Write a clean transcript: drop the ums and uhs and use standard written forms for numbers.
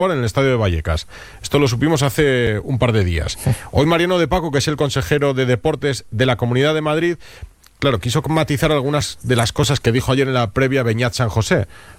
en el estadio de Vallecas. Esto lo supimos hace un par de días. Hoy Mariano de Paco, que es el consejero de Deportes de la Comunidad de Madrid, claro, quiso matizar algunas de las cosas que dijo ayer en la previa Beñat San José.